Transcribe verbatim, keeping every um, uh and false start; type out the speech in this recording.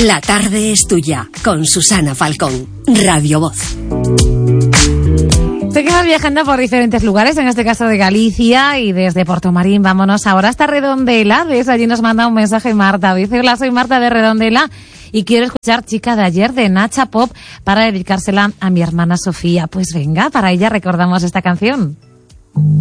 La tarde es tuya, con Susana Falcón, Radio Voz. Seguimos viajando por diferentes lugares, en este caso de Galicia, y desde Portomarín vámonos ahora hasta Redondela. ¿Ves? Allí nos manda un mensaje Marta. Dice: hola, soy Marta de Redondela y quiero escuchar Chica de Ayer de Nacha Pop para dedicársela a mi hermana Sofía. Pues venga, para ella recordamos esta canción.